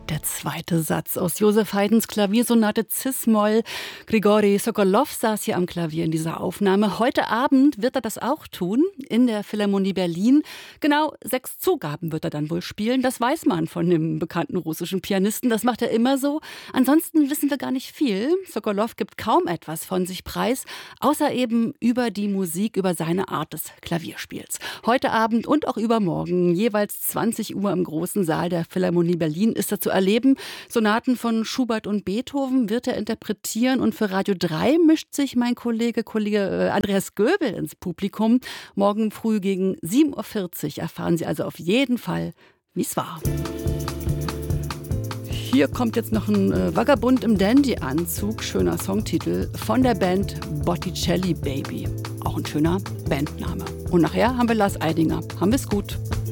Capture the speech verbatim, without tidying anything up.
Der zweite Satz aus Joseph Haydns Klaviersonate Cis-Moll. Grigori Sokolov saß hier am Klavier in dieser Aufnahme. Heute Abend wird er das auch tun, in der Philharmonie Berlin. Genau sechs Zugaben wird er dann wohl spielen. Das weiß man von dem bekannten russischen Pianisten. Das macht er immer so. Ansonsten wissen wir gar nicht viel. Sokolov gibt kaum etwas von sich preis, außer eben über die Musik, über seine Art des Klavierspiels. Heute Abend und auch übermorgen, jeweils zwanzig Uhr im großen Saal der Philharmonie Berlin, ist er zu erleben. Sonaten von Schubert und Beethoven wird er interpretieren und für Radio drei mischt sich mein Kollege, Kollege Andreas Göbel ins Publikum. Morgen früh gegen sieben Uhr vierzig erfahren Sie also auf jeden Fall, wie es war. Hier kommt jetzt noch ein äh, Vagabund im Dandy-Anzug, schöner Songtitel, von der Band Botticelli Baby. Auch ein schöner Bandname. Und nachher haben wir Lars Eidinger. Haben wir es gut.